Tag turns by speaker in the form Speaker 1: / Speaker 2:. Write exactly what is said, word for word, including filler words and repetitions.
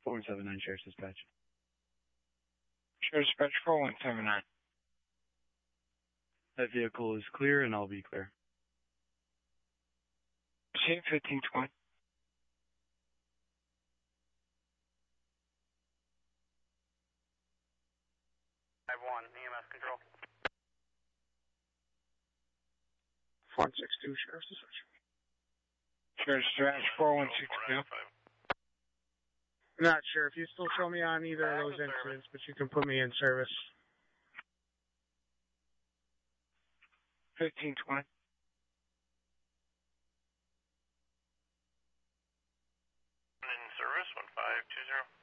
Speaker 1: four one seven nine, Sheriff's Dispatch.
Speaker 2: Sheriff's Dispatch four one seven nine.
Speaker 1: That vehicle is clear, and I'll be clear.
Speaker 2: C fifteen twenty.
Speaker 3: five one, E M S control.
Speaker 2: four one six two, Sheriff's Dispatch. Sheriff's Dispatch four one six two.
Speaker 4: Not sure if you still show me on either of those incidents, but you can put me in service.
Speaker 2: fifteen twenty.
Speaker 3: In service, one five two zero.